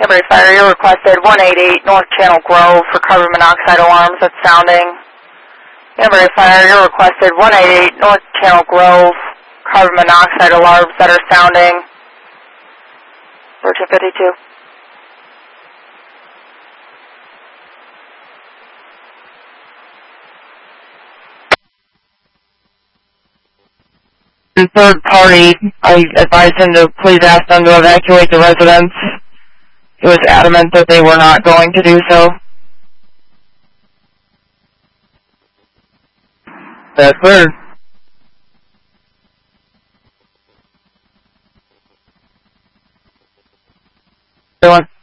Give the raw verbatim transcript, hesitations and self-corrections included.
Hamburg Fire, you're requested one eighty-eight North Channel Grove for carbon monoxide alarms that's sounding. Hamburg Fire, you're requested one eighty-eight North Channel Grove, carbon monoxide alarms that are sounding. Virgin fifty-two. The third party, I advised him to please ask them to evacuate the residents. He was adamant that they were not going to do so. That's clear. Everyone.